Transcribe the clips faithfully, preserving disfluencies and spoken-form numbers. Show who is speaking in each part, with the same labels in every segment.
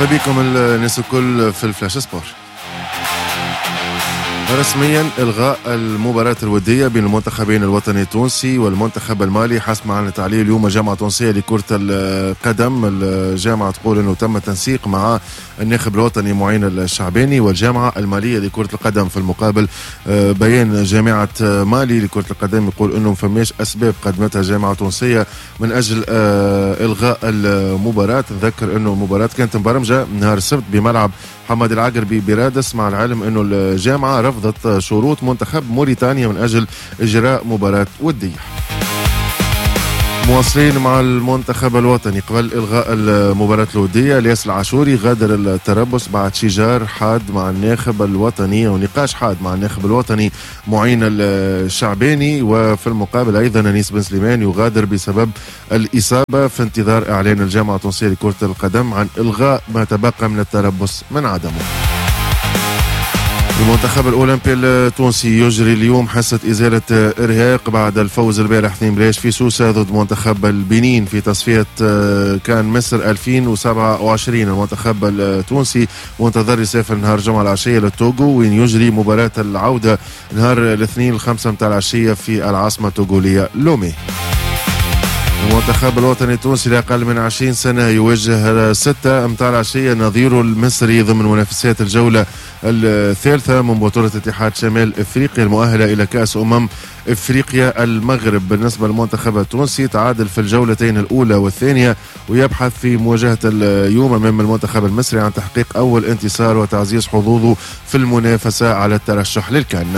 Speaker 1: مرحبا بكم الناس الكل في الفلاش سبور. رسميا إلغاء المباراة الودية بين المنتخبين الوطني التونسي والمنتخب المالي حسب ما أعلنت عليه اليوم الجامعة التونسية لكرة القدم. الجامعة تقول أنه تم التنسيق مع الناخب الوطني معين الشعباني والجامعة المالية لكرة القدم. في المقابل بيان جامعة مالي لكرة القدم يقول أنه فماش أسباب قدمتها الجامعة التونسية من أجل إلغاء المباراة. نذكر أنه المباراة كانت مبرمجة نهار السبت بملعب محمد العقربي برادس، مع العلم أنه الجامعة رفضت شروط منتخب موريتانيا من أجل إجراء مباراة ودية. مواصلين مع المنتخب الوطني قبل إلغاء المباراة الودية. الياس العاشوري غادر التربص بعد شجار حاد مع الناخب الوطني ونقاش حاد مع الناخب الوطني معين الشعباني. وفي المقابل أيضا أنيس بن سليمان يغادر بسبب الإصابة في انتظار إعلان الجامعة التونسية لكرة القدم عن إلغاء ما تبقى من التربص من عدمه. المنتخب الأولمبي التونسي يجري اليوم حصة إزالة إرهاق بعد الفوز البارح اثنين بلاش في سوسة ضد منتخب البنين في تصفية كان مصر ألفين وسبعة وعشرين. المنتخب التونسي منتظر يسافر نهار الجمعة العشية للتوغو وين يجري مباراة العودة نهار الاثنين الخمسة متاع العشية في العاصمة التوغولية لومي. المنتخب الوطني التونسي لأقل من عشرين سنة يواجه ستة متاع العشية نظيره المصري ضمن منافسات الجولة الثالثة من بطولة اتحاد شمال إفريقيا المؤهلة إلى كأس أمم إفريقيا المغرب. بالنسبة للمنتخب التونسي تعادل في الجولتين الأولى والثانية ويبحث في مواجهة اليوم أمام المنتخب المصري عن تحقيق أول انتصار وتعزيز حظوظه في المنافسة على الترشح للكأن.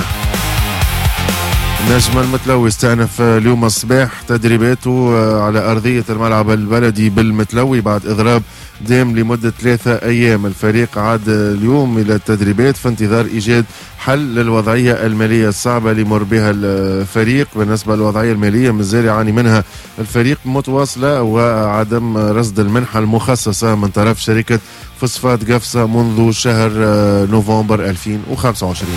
Speaker 1: نجم المتلوي استأنف اليوم الصباح تدريباته على أرضية الملعب البلدي بالمتلوي بعد إضراب دام لمدة ثلاثة أيام. الفريق عاد اليوم إلى التدريبات في انتظار إيجاد حل للوضعية المالية الصعبة اللي مر بها الفريق. بالنسبة للوضعية المالية مازال يعاني منها الفريق متواصلة وعدم رصد المنحة المخصصة من طرف شركة فوسفات قفصة منذ شهر نوفمبر ألفين وخمسة وعشرين.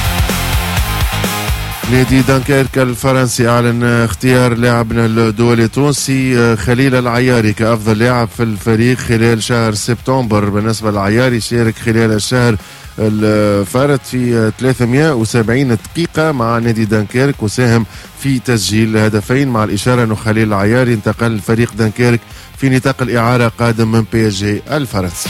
Speaker 1: نادي دنكيرك الفرنسي أعلن اختيار لاعبنا الدولي التونسي خليل العياري كأفضل لاعب في الفريق خلال شهر سبتمبر. بالنسبة للعياري شارك خلال الشهر الفارط في ثلاثمئة وسبعين دقيقة مع نادي دنكيرك وساهم في تسجيل هدفين، مع الإشارة أنه خليل العياري انتقل لفريق دنكيرك في نطاق الإعارة قادم من بي اس جي الفرنسي.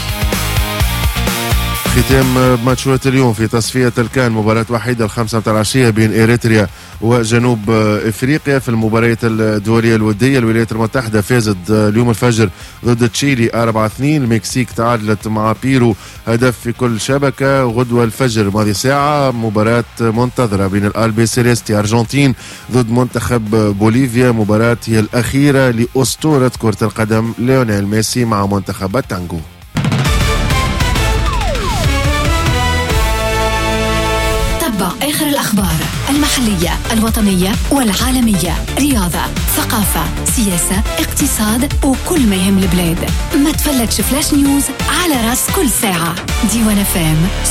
Speaker 1: ختام بماتشات اليوم في تصفية الكان مباراة وحيدة الخمسة متاع العشية بين إريتريا وجنوب إفريقيا. في المباريات الدولية الودية الولايات المتحدة فازت اليوم الفجر ضد تشيلي أربعة اثنين. المكسيك تعادلت مع بيرو هدف في كل شبكة. غدوة الفجر ماضي ساعة مباراة منتظرة بين الألبي سيليستي أرجنتين ضد منتخب بوليفيا. مباراة هي الأخيرة لأسطورة كرة القدم ليونيل ميسي مع منتخب التانجو.
Speaker 2: آخر الأخبار المحلية الوطنية والعالمية، رياضة، ثقافة، سياسة، اقتصاد وكل ما يهم البلاد. ما تفلتش فلاش نيوز على راس كل ساعة. ديوان فام.